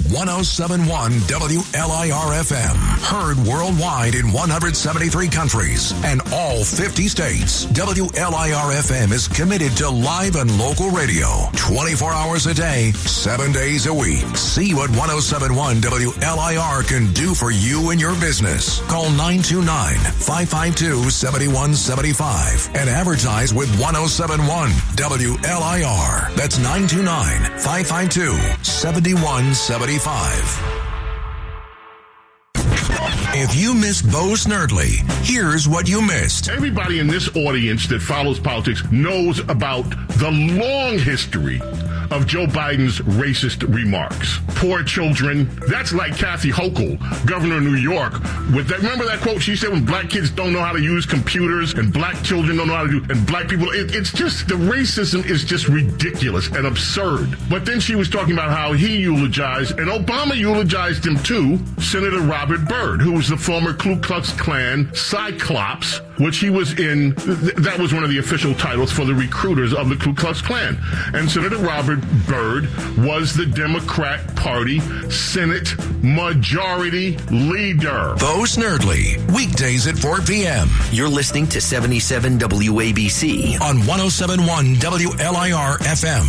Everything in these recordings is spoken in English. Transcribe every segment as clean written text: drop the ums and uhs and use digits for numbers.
107.1 WLIR-FM. Heard worldwide in 173 countries and all 50 states. WLIR-FM is committed to live and local radio 24 hours a day, 7 days a week. See what 107.1 WLIR can do for you and your business. Call 929-552-7175 and advertise with 107.1 WLIR. That's 929-552-7175. If you missed Bo Snerdley, here's what you missed. Everybody in this audience that follows politics knows about the long history of Joe Biden's racist remarks. Poor children. That's like Kathy Hochul, governor of New York. With that, remember that quote she said when black kids don't know how to use computers and black children don't know how to do, and black people, it's just, the racism is just ridiculous and absurd. But then she was talking about how he eulogized, and Obama eulogized him too, Senator Robert Byrd, who was the former Ku Klux Klan Cyclops, which he was in. That was one of the official titles for the recruiters of the Ku Klux Klan. And Senator Robert Byrd was the Democrat Party Senate Majority Leader. Bo Snerdley, weekdays at 4 p.m. You're listening to 77 WABC on 107.1 WLIR-FM.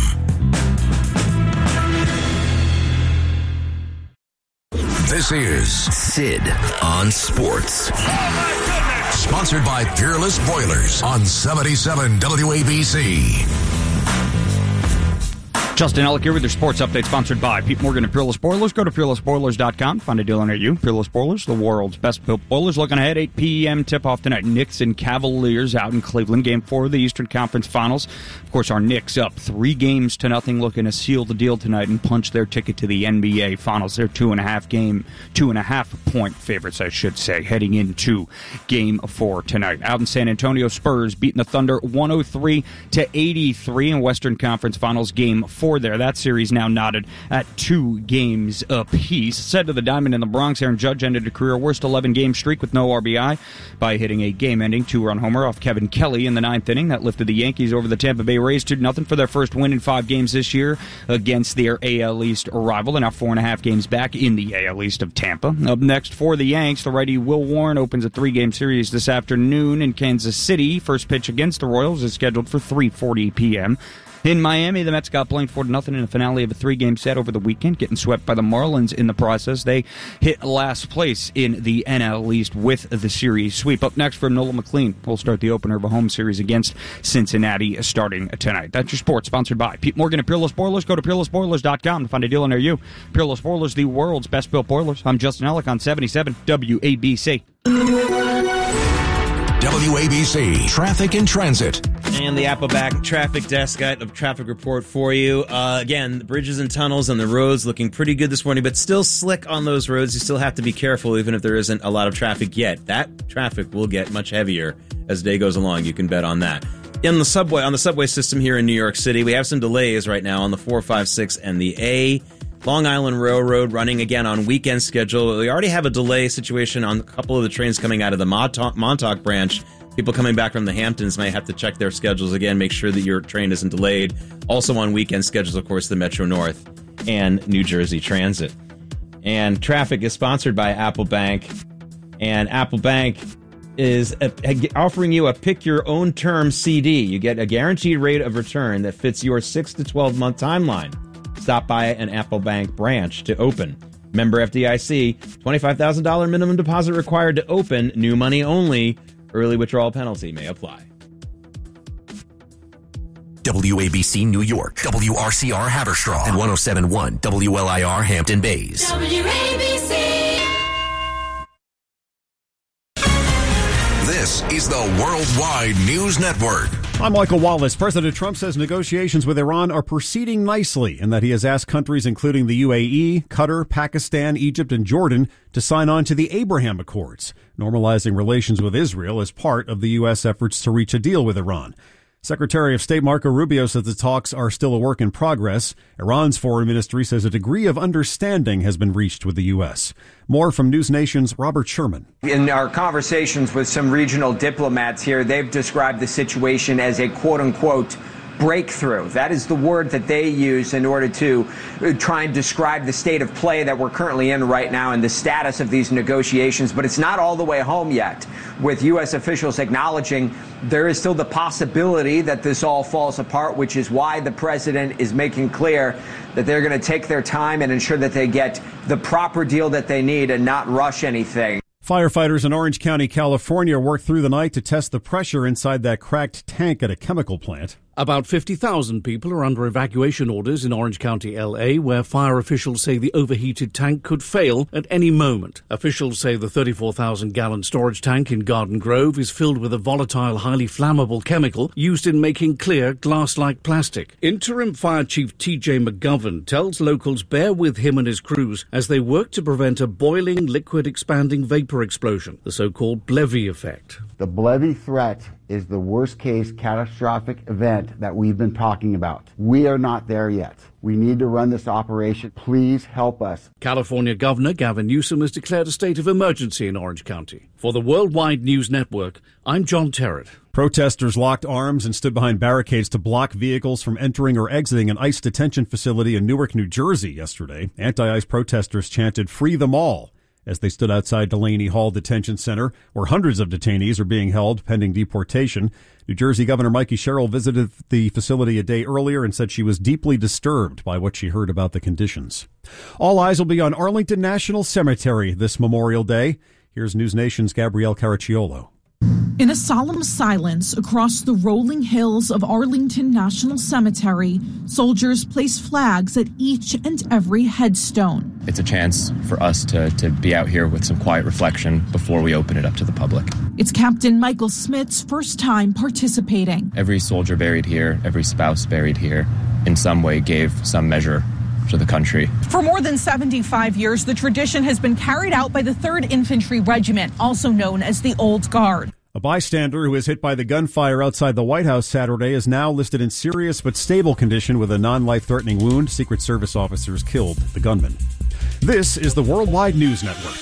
This is Sid on Sports. Sponsored by Peerless Boilers on 77 WABC. Justin Ellick here with your sports update, sponsored by Pete Morgan and Peerless Boilers. Go to peerlessboilers.com. Find a dealer near you. Peerless Boilers, the world's best built boilers. Looking ahead, 8 p.m. tip-off tonight. Knicks and Cavaliers out in Cleveland. Game 4 of the Eastern Conference Finals. Of course, our Knicks up 3-0, looking to seal the deal tonight and punch their ticket to the NBA Finals. They're 2.5 point favorites, I should say, heading into Game 4 tonight. Out in San Antonio, Spurs beating the Thunder 103-83 in Western Conference Finals. Game 4 there. That series now knotted at 2 games apiece. Said to the Diamond in the Bronx, Aaron Judge ended a career-worst 11-game streak with no RBI by hitting a game-ending 2-run homer off Kevin Kelly in the 9th inning. That lifted the Yankees over the Tampa Bay Rays 2-0 for their first win in 5 games this year against their AL East rival. They're now 4.5 games back in the AL East of Tampa. Up next for the Yanks, the righty Will Warren opens a 3-game series this afternoon in Kansas City. First pitch against the Royals is scheduled for 3:40 p.m. In Miami, the Mets got blanked 4-0 in the finale of a 3-game set over the weekend, getting swept by the Marlins in the process. They hit last place in the NL East with the series sweep. Up next from Nola McLean, we'll start the opener of a home series against Cincinnati starting tonight. That's your sports, sponsored by Pete Morgan and Peerless Boilers. Go to peerlessboilers.com to find a dealer near you. Peerless Boilers, the world's best built boilers. I'm Justin Ellick on 77 WABC. WABC Traffic and Transit. And the Appleback Traffic Desk got a traffic report for you. Again, the bridges and tunnels and the roads looking pretty good this morning, but still slick on those roads. You still have to be careful even if there isn't a lot of traffic yet. That traffic will get much heavier as the day goes along. You can bet on that. On the subway system here in New York City, we have some delays right now on the 456 and the A. Long Island Railroad running again on weekend schedule. We already have a delay situation on a couple of the trains coming out of the Montauk branch. People coming back from the Hamptons may have to check their schedules again, make sure that your train isn't delayed. Also on weekend schedules, of course, the Metro North and New Jersey Transit. And traffic is sponsored by Apple Bank. And Apple Bank is offering you a pick-your-own-term CD. You get a guaranteed rate of return that fits your 6 to 12-month timeline. Stop by an Apple Bank branch to open. Member FDIC, $25,000 minimum deposit required to open, new money only. Early withdrawal penalty may apply. WABC New York, WRCR Haverstraw, and 107.1 WLIR Hampton Bays. WABC. This is the Worldwide News Network. I'm Michael Wallace. President Trump says negotiations with Iran are proceeding nicely and that he has asked countries including the UAE, Qatar, Pakistan, Egypt, and Jordan to sign on to the Abraham Accords, normalizing relations with Israel as part of the U.S. efforts to reach a deal with Iran. Secretary of State Marco Rubio says the talks are still a work in progress. Iran's foreign ministry says a degree of understanding has been reached with the U.S. More from News Nation's Robert Sherman. In our conversations with some regional diplomats here, they've described the situation as a quote-unquote breakthrough. That is the word that they use in order to try and describe the state of play that we're currently in right now and the status of these negotiations. But it's not all the way home yet, with U.S. officials acknowledging there is still the possibility that this all falls apart, which is why the president is making clear that they're going to take their time and ensure that they get the proper deal that they need and not rush anything. Firefighters in Orange County, California, worked through the night to test the pressure inside that cracked tank at a chemical plant. About 50,000 people are under evacuation orders in Orange County, L.A., where fire officials say the overheated tank could fail at any moment. Officials say the 34,000-gallon storage tank in Garden Grove is filled with a volatile, highly flammable chemical used in making clear, glass-like plastic. Interim Fire Chief T.J. McGovern tells locals bear with him and his crews as they work to prevent a boiling, liquid-expanding vapor explosion, the so-called Blevy effect. The Blevy threat is the worst-case catastrophic event that we've been talking about. We are not there yet. We need to run this operation. Please help us. California Governor Gavin Newsom has declared a state of emergency in Orange County. For the Worldwide News Network, I'm John Terrett. Protesters locked arms and stood behind barricades to block vehicles from entering or exiting an ICE detention facility in Newark, New Jersey yesterday. Anti-ICE protesters chanted, "Free them all," as they stood outside Delaney Hall Detention Center, where hundreds of detainees are being held pending deportation. New Jersey Governor Mikey Sherrill visited the facility a day earlier and said she was deeply disturbed by what she heard about the conditions. All eyes will be on Arlington National Cemetery this Memorial Day. Here's News Nation's Gabrielle Caracciolo. In a solemn silence across the rolling hills of Arlington National Cemetery, soldiers place flags at each and every headstone. It's a chance for us to be out here with some quiet reflection before we open it up to the public. It's Captain Michael Smith's first time participating. Every soldier buried here, every spouse buried here, in some way gave some measure to the country. For more than 75 years, the tradition has been carried out by the 3rd Infantry Regiment, also known as the Old Guard. A bystander who was hit by the gunfire outside the White House Saturday is now listed in serious but stable condition with a non-life-threatening wound. Secret Service officers killed the gunman. This is the Worldwide News Network.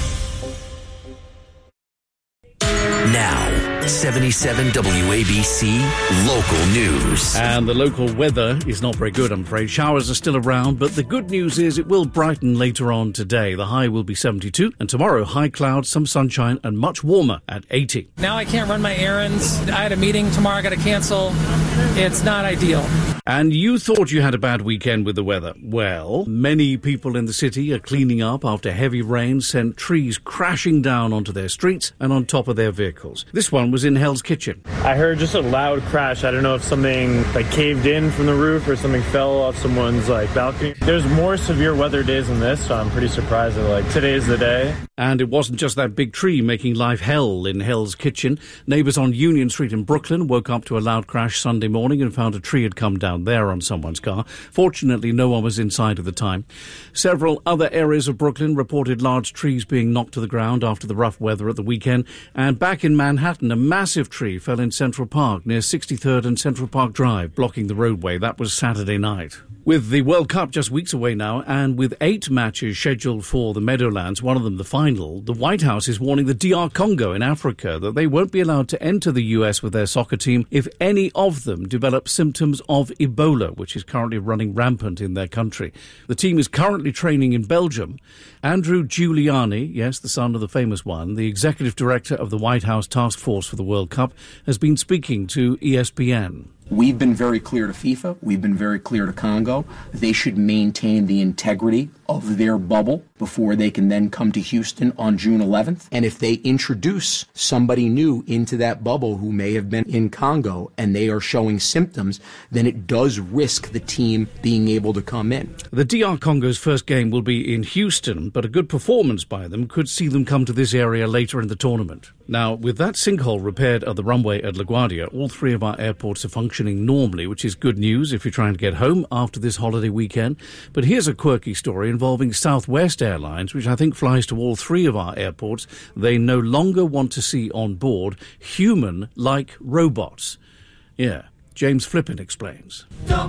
Now, 77 WABC Local News. And the local weather is not very good, I'm afraid. Showers are still around, but the good news is it will brighten later on today. The high will be 72, and tomorrow, high clouds, some sunshine, and much warmer at 80. Now I can't run my errands. I had a meeting tomorrow I got to cancel. It's not ideal. And you thought you had a bad weekend with the weather. Well, many people in the city are cleaning up after heavy rain sent trees crashing down onto their streets and on top of their vehicles. This one was in Hell's Kitchen. I heard just a loud crash. I don't know if something caved in from the roof or something fell off someone's balcony. There's more severe weather days than this, so I'm pretty surprised that today's the day. And it wasn't just that big tree making life hell in Hell's Kitchen. Neighbours on Union Street in Brooklyn woke up to a loud crash Sunday morning and found a tree had come down there on someone's car. Fortunately, no one was inside at the time. Several other areas of Brooklyn reported large trees being knocked to the ground after the rough weather at the weekend. And back in Manhattan, a massive tree fell in Central Park near 63rd and Central Park Drive, blocking the roadway. That was Saturday night. With the World Cup just weeks away now, and with 8 matches scheduled for the Meadowlands, one of them the final, the White House is warning the DR Congo in Africa that they won't be allowed to enter the US with their soccer team if any of them develop symptoms of Ebola, which is currently running rampant in their country. The team is currently training in Belgium. Andrew Giuliani, yes, the son of the famous one, the executive director of the White House Task Force for the World Cup, has been speaking to ESPN. We've been very clear to FIFA, we've been very clear to Congo. They should maintain the integrity of their bubble before they can then come to Houston on June 11th. And if they introduce somebody new into that bubble who may have been in Congo and they are showing symptoms, then it does risk the team being able to come in. The DR Congo's first game will be in Houston, but a good performance by them could see them come to this area later in the tournament. Now, with that sinkhole repaired at the runway at LaGuardia, all 3 of our airports are functioning normally, which is good news if you're trying to get home after this holiday weekend. But here's a quirky story involving Southwest Airlines, which I think flies to all 3 of our airports. They no longer want to see on board human-like robots. Yeah, James Flippin explains.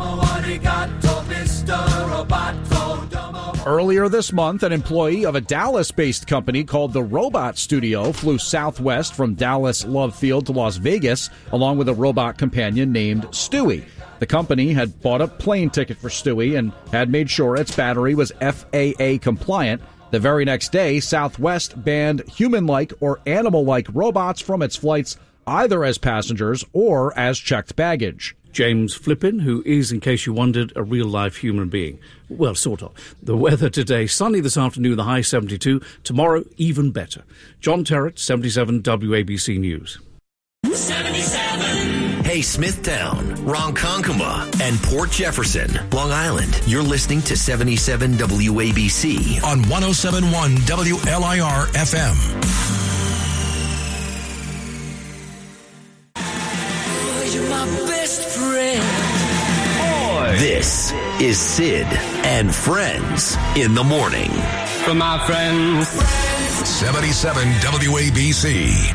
Earlier this month, an employee of a Dallas-based company called the Robot Studio flew Southwest from Dallas Love Field to Las Vegas, along with a robot companion named Stewie. The company had bought a plane ticket for Stewie and had made sure its battery was FAA compliant. The very next day, Southwest banned human-like or animal-like robots from its flights, either as passengers or as checked baggage. James Flippin, who is, in case you wondered, a real-life human being. Well, sort of. The weather today, sunny this afternoon, the high 72. Tomorrow, even better. John Terrett, 77 WABC News. 77. Hey, Smithtown, Ronkonkoma, and Port Jefferson, Long Island. You're listening to 77 WABC on 107.1 WLIR FM. This is Sid and Friends in the Morning. For my friends. 77 WABC.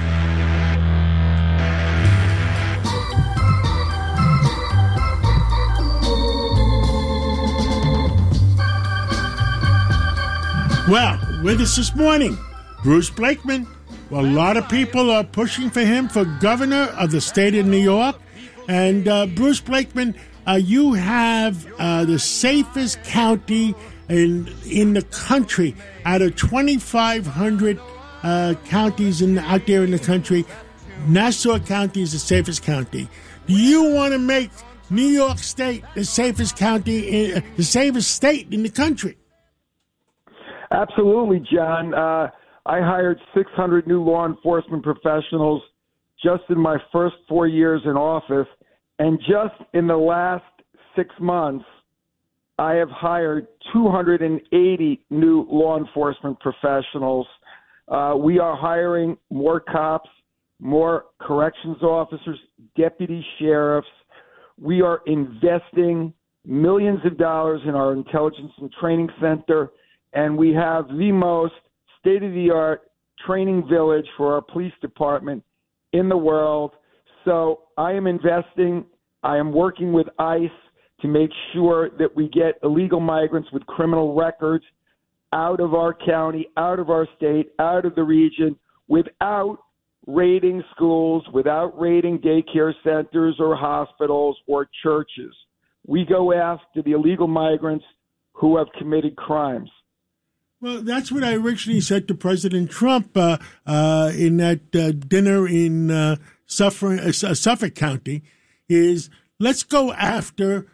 Well, with us this morning, Bruce Blakeman. Well, a lot of people are pushing for him for governor of the state of New York. And Bruce Blakeman, you have the safest county in the country. Out of 2,500 counties out there in the country, Nassau County is the safest county. Do you want to make New York State the safest county, the safest state in the country? Absolutely, John. I hired 600 new law enforcement professionals just in my first 4 years in office. And just in the last 6 months, I have hired 280 new law enforcement professionals. We are hiring more cops, more corrections officers, deputy sheriffs. We are investing millions of dollars in our intelligence and training center, and we have the most state-of-the-art training village for our police department in the world. So I am investing. I am working with ICE to make sure that we get illegal migrants with criminal records out of our county, out of our state, out of the region, without raiding schools, without raiding daycare centers or hospitals or churches. We go after the illegal migrants who have committed crimes. Well, that's what I originally said to President Trump in that dinner in Suffolk County, is let's go after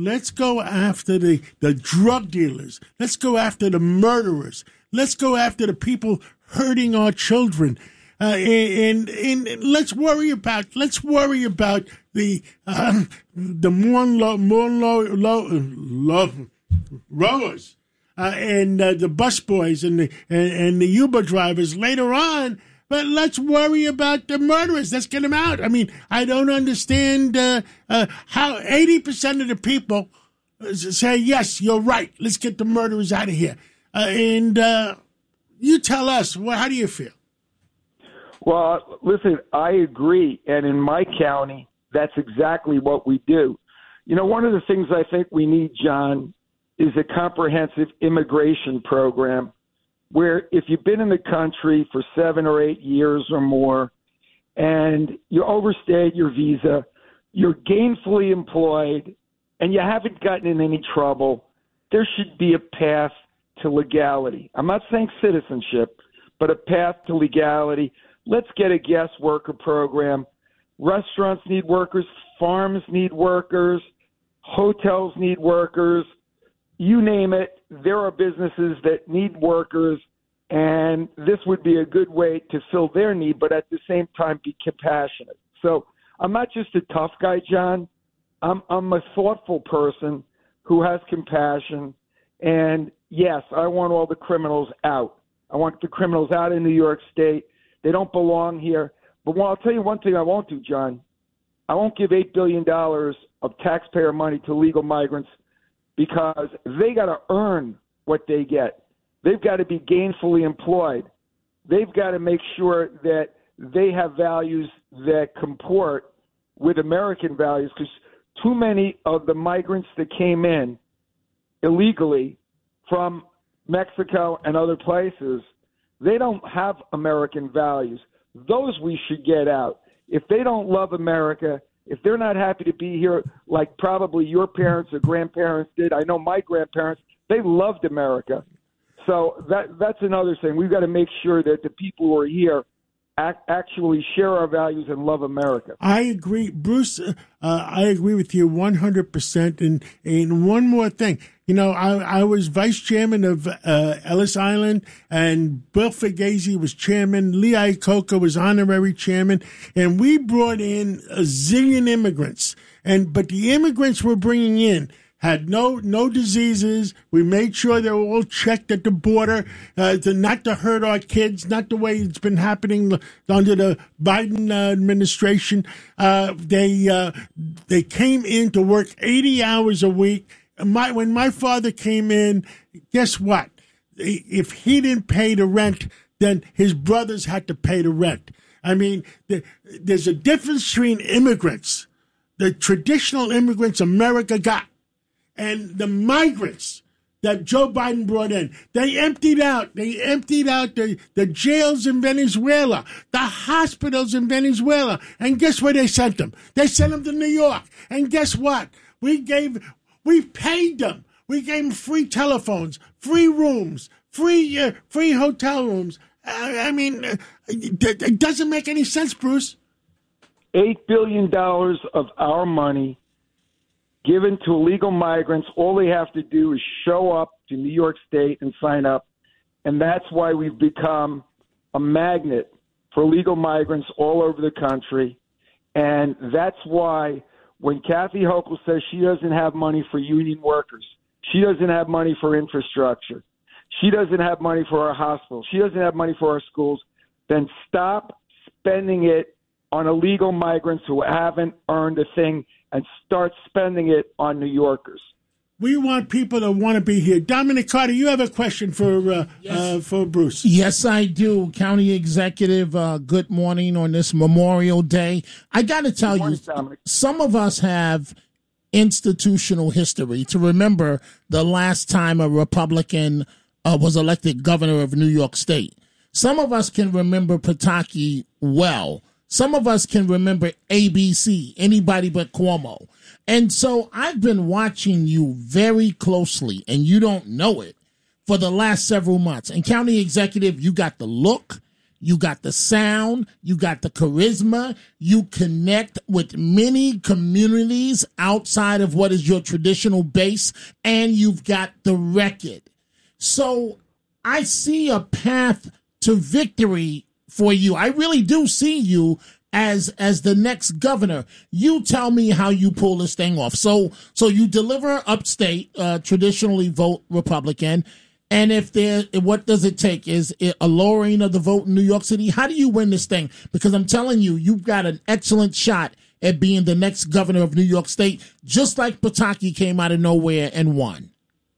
the drug dealers. Let's go after the murderers. Let's go after the people hurting our children. And let's worry about the rowers. And the bus boys and the Uber drivers later on, but let's worry about the murderers. Let's get them out. I mean, I don't understand how 80% of the people say, yes, you're right, let's get the murderers out of here. And you tell us, how do you feel? Well, listen, I agree. And in my county, that's exactly what we do. You know, one of the things I think we need, John, is a comprehensive immigration program where if you've been in the country for 7 or 8 years or more and you overstayed your visa, you're gainfully employed, and you haven't gotten in any trouble, there should be a path to legality. I'm not saying citizenship, but a path to legality. Let's get a guest worker program. Restaurants need workers. Farms need workers. Hotels need workers. You name it, there are businesses that need workers, and this would be a good way to fill their need, but at the same time be compassionate. So I'm not just a tough guy, John. I'm a thoughtful person who has compassion, and yes, I want all the criminals out. I want the criminals out in New York State. They don't belong here. But I'll tell you one thing I won't do, John. I won't give $8 billion of taxpayer money to illegal migrants because they got to earn what they get. They've got to be gainfully employed. They've got to make sure that they have values that comport with American values, because too many of the migrants that came in illegally from Mexico and other places, they don't have American values. Those we should get out. If they don't love America, if they're not happy to be here, like probably your parents or grandparents did, I know my grandparents, they loved America. So that's another thing. We've got to make sure that the people who are here actually share our values and love America. I agree, Bruce. I agree with you 100%. And one more thing, I was vice chairman of Ellis Island, and Bill Fugazi was chairman. Lee Iacocca was honorary chairman, and we brought in a zillion immigrants. But the immigrants we're bringing in had no diseases. We made sure they were all checked at the border, not to hurt our kids, not the way it's been happening under the Biden administration. They came in to work 80 hours a week. When my father came in, guess what? If he didn't pay the rent, then his brothers had to pay the rent. I mean, there's a difference between immigrants, the traditional immigrants America got, and the migrants that Joe Biden brought in. They emptied out the jails in Venezuela, the hospitals in Venezuela. And guess where they sent them? They sent them to New York. And guess what? We paid them. We gave them free telephones, free rooms, free hotel rooms. I mean, it doesn't make any sense, Bruce. $8 billion of our money given to illegal migrants. All they have to do is show up to New York State and sign up. And that's why we've become a magnet for illegal migrants all over the country. And that's why when Kathy Hochul says she doesn't have money for union workers, she doesn't have money for infrastructure, she doesn't have money for our hospitals, she doesn't have money for our schools, then stop spending it on illegal migrants who haven't earned a thing and start spending it on New Yorkers. We want people to want to be here. Dominic Carter, you have a question for Bruce. Yes, I do. County Executive, good morning on this Memorial Day. I got to tell you, some of us have institutional history to remember the last time a Republican was elected governor of New York State. Some of us can remember Pataki well. Some of us can remember ABC, anybody but Cuomo. And so I've been watching you very closely, and you don't know it, for the last several months. And County Executive, you got the look, you got the sound, you got the charisma, you connect with many communities outside of what is your traditional base, and you've got the record. So I see a path to victory for you. I really do see you as the next governor. You tell me how you pull this thing off. So you deliver upstate, traditionally vote Republican, and what does it take? Is it a lowering of the vote in New York City? How do you win this thing? Because I'm telling you, you've got an excellent shot at being the next governor of New York State, just like Pataki came out of nowhere and won.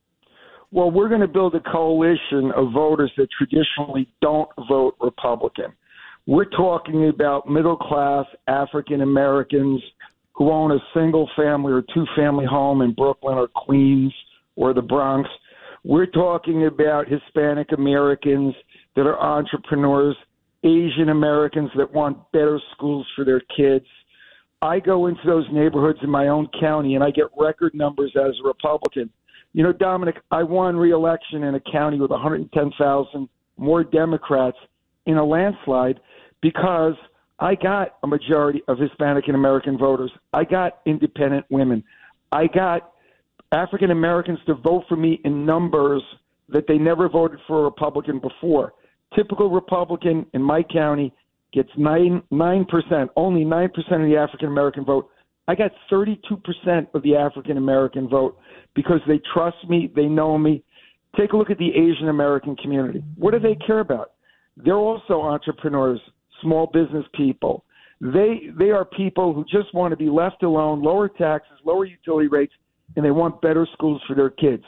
Well, we're going to build a coalition of voters that traditionally don't vote Republican. We're talking about middle-class African Americans who own a single-family or two-family home in Brooklyn or Queens or the Bronx. We're talking about Hispanic Americans that are entrepreneurs, Asian Americans that want better schools for their kids. I go into those neighborhoods in my own county, and I get record numbers as a Republican. You know, Dominic, I won re-election in a county with 110,000 more Democrats in a landslide because I got a majority of Hispanic and American voters. I got independent women. I got African Americans to vote for me in numbers that they never voted for a Republican before. Typical Republican in my county gets 9%, only 9% of the African American vote. I got 32% of the African American vote because they trust me, they know me. Take a look at the Asian American community. What do they care about? They're also entrepreneurs, small business people. They are people who just want to be left alone, lower taxes, lower utility rates, and they want better schools for their kids.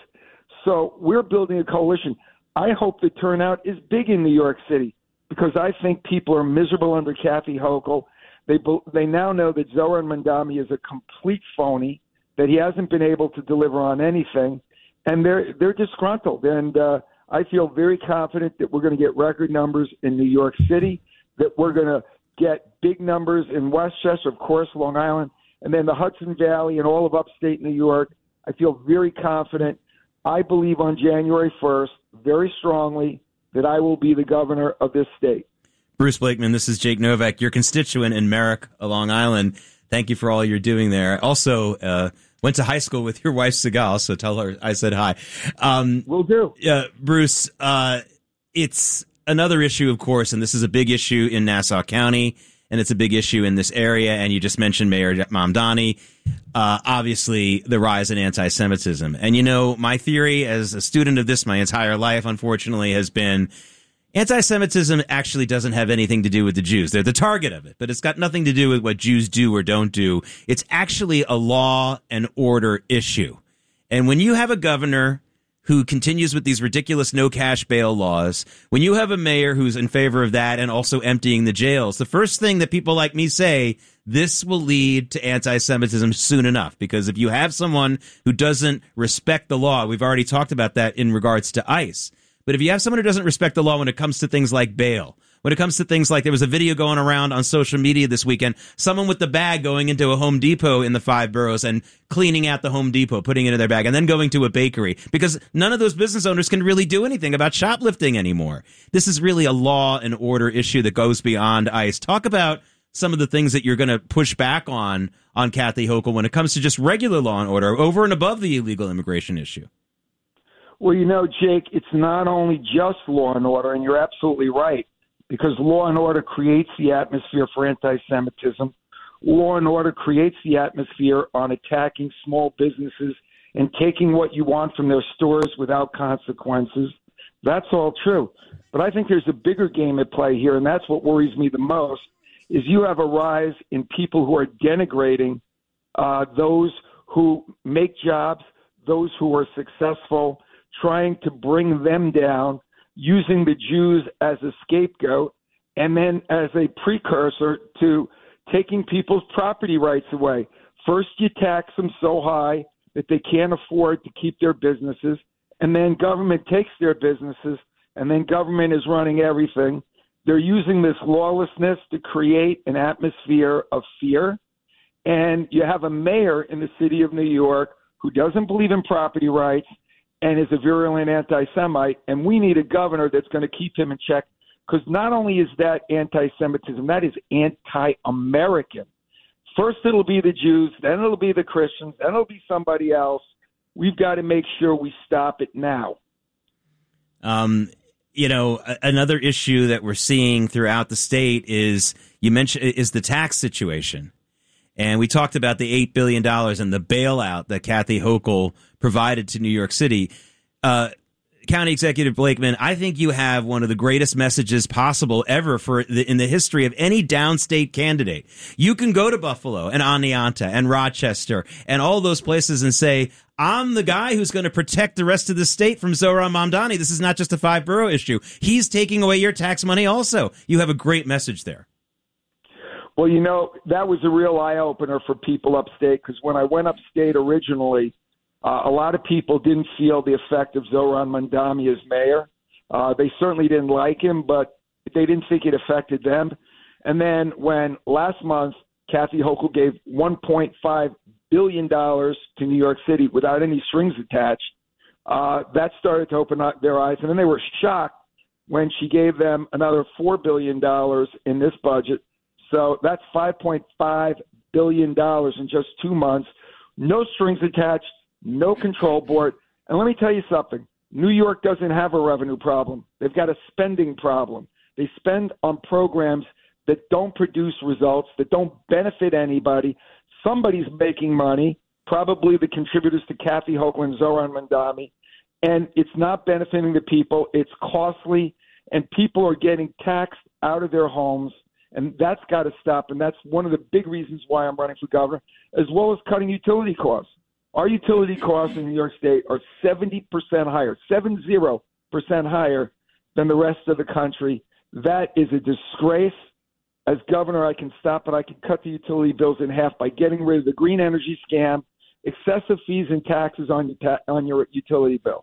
So we're building a coalition. I hope the turnout is big in New York City because I think people are miserable under Kathy Hochul. They now know that Zohran Mamdani is a complete phony, that he hasn't been able to deliver on anything, and they're disgruntled. And I feel very confident that we're going to get record numbers in New York City, that we're going to get big numbers in Westchester, of course, Long Island, and then the Hudson Valley and all of upstate New York. I feel very confident. I believe on January 1st, very strongly, that I will be the governor of this state. Bruce Blakeman, this is Jake Novak, your constituent in Merrick, Long Island. Thank you for all you're doing there. Also, went to high school with your wife, Sigal, so tell her I said hi. Will do. Bruce, it's another issue, of course, and this is a big issue in Nassau County, and it's a big issue in this area, and you just mentioned Mayor Mamdani. Obviously, the rise in anti-Semitism. And, you know, my theory as a student of this my entire life, unfortunately, has been anti-Semitism actually doesn't have anything to do with the Jews. They're the target of it, but it's got nothing to do with what Jews do or don't do. It's actually a law and order issue. And when you have a governor who continues with these ridiculous no cash bail laws, when you have a mayor who's in favor of that and also emptying the jails, the first thing that people like me say, this will lead to anti-Semitism soon enough. Because if you have someone who doesn't respect the law, we've already talked about that in regards to ICE. But if you have someone who doesn't respect the law when it comes to things like bail, when it comes to things like there was a video going around on social media this weekend, someone with the bag going into a Home Depot in the 5 boroughs and cleaning out the Home Depot, putting it in their bag, and then going to a bakery, because none of those business owners can really do anything about shoplifting anymore. This is really a law and order issue that goes beyond ICE. Talk about some of the things that you're going to push back on Kathy Hochul when it comes to just regular law and order over and above the illegal immigration issue. Well, you know, Jake, it's not only just law and order, and you're absolutely right, because law and order creates the atmosphere for anti-Semitism. Law and order creates the atmosphere on attacking small businesses and taking what you want from their stores without consequences. That's all true. But I think there's a bigger game at play here, and that's what worries me the most, is you have a rise in people who are denigrating those who make jobs, those who are successful, trying to bring them down, using the Jews as a scapegoat, and then as a precursor to taking people's property rights away. First, you tax them so high that they can't afford to keep their businesses, and then government takes their businesses, and then government is running everything. They're using this lawlessness to create an atmosphere of fear, and you have a mayor in the city of New York who doesn't believe in property rights and is a virulent anti-Semite, and we need a governor that's going to keep him in check, because not only is that anti-Semitism, that is anti-American. First it'll be the Jews, then it'll be the Christians, then it'll be somebody else. We've got to make sure we stop it now. You know, another issue that we're seeing throughout the state is, you mentioned, is the tax situation. And we talked about the $8 billion and the bailout that Kathy Hochul provided to New York City. County Executive Blakeman, I think you have one of the greatest messages possible ever in the history of any downstate candidate. You can go to Buffalo and Oneonta and Rochester and all those places and say, I'm the guy who's going to protect the rest of the state from Zohran Mamdani. This is not just a 5-borough issue. He's taking away your tax money also. You have a great message there. Well, you know, that was a real eye-opener for people upstate, because when I went upstate originally, a lot of people didn't feel the effect of Zohran Mamdani as mayor. They certainly didn't like him, but they didn't think it affected them. And then when last month Kathy Hochul gave $1.5 billion to New York City without any strings attached, that started to open up their eyes. And then they were shocked when she gave them another $4 billion in this budget. So that's $5.5 billion in just 2 months. No strings attached, no control board. And let me tell you something. New York doesn't have a revenue problem. They've got a spending problem. They spend on programs that don't produce results, that don't benefit anybody. Somebody's making money, probably the contributors to Kathy Hochul and Zohran Mamdani, and it's not benefiting the people. It's costly, and people are getting taxed out of their homes, and that's got to stop. And that's one of the big reasons why I'm running for governor, as well as cutting utility costs. Our utility costs in New York State are 70% higher, 70% higher than the rest of the country. That is a disgrace. As governor, I can stop it. I can cut the utility bills in half by getting rid of the green energy scam, excessive fees and taxes on your utility bill.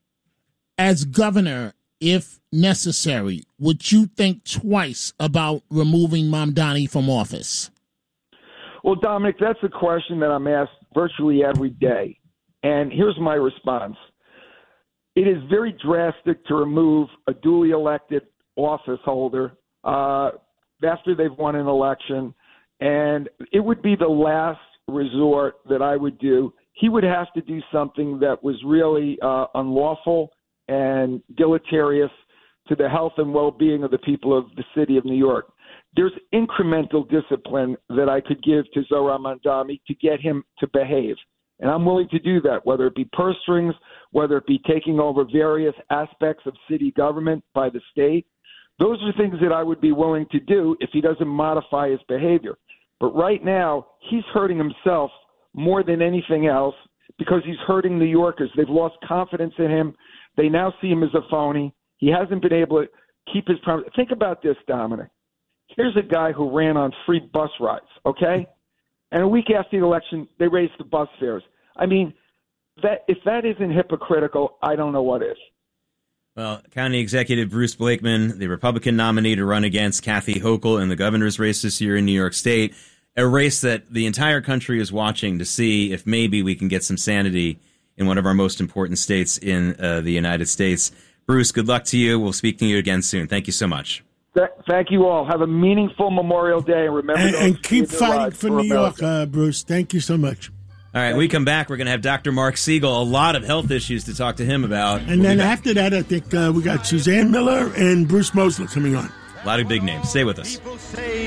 As governor, if necessary, would you think twice about removing Mamdani from office? Well, Dominic, that's a question that I'm asked virtually every day. And here's my response. It is very drastic to remove a duly elected office holder after they've won an election. And it would be the last resort that I would do. He would have to do something that was really unlawful and deleterious to the health and well-being of the people of the city of New York. There's incremental discipline that I could give to Zohran Mamdani to get him to behave. And I'm willing to do that, whether it be purse strings, whether it be taking over various aspects of city government by the state. Those are things that I would be willing to do if he doesn't modify his behavior. But right now, he's hurting himself more than anything else because he's hurting New Yorkers. They've lost confidence in him. They now see him as a phony. He hasn't been able to keep his promise. Think about this, Dominic. Here's a guy who ran on free bus rides, okay? And a week after the election, they raised the bus fares. I mean, if that isn't hypocritical, I don't know what is. Well, County Executive Bruce Blakeman, the Republican nominee to run against Kathy Hochul in the governor's race this year in New York State, a race that the entire country is watching to see if maybe we can get some sanity in one of our most important states in the United States. Bruce, good luck to you. We'll speak to you again soon. Thank you so much. Thank you all. Have a meaningful Memorial Day. And remember, and keep fighting for New York, Bruce. Thank you so much. All right, we come back. We're going to have Dr. Mark Siegel, a lot of health issues to talk to him about. And then after that, I think we got Suzanne Miller and Bruce Mosley coming on. A lot of big names. Stay with us.